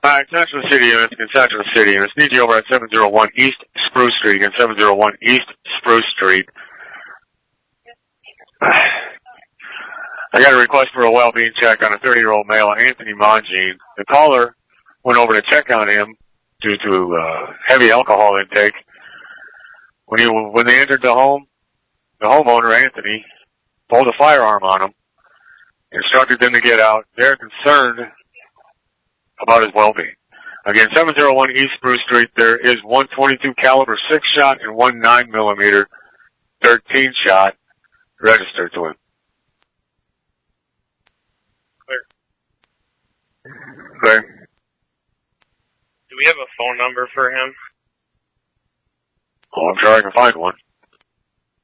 Alright, Central City units, Central City units. Need you over at 701 East Spruce Street. Again, 701 East Spruce Street. I got a request for a well-being check on a 30-year-old male, Anthony Mongine. The caller went over to check on him due to heavy alcohol intake. When they entered the home, the homeowner, Anthony, pulled a firearm on him, instructed them to get out. They're concerned about his well-being. Again, 701 East Spruce Street, there is one .22 caliber 6-shot and one 9mm 13-shot registered to him. Clear. Do we have a phone number for him? Oh, I'm sure I can find one.